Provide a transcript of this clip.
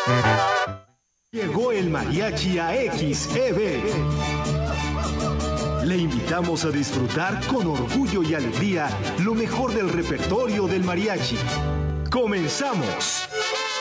Llegó el mariachi a XEB. Le invitamos a disfrutar con orgullo y alegría lo mejor del repertorio del mariachi. ¡Comenzamos!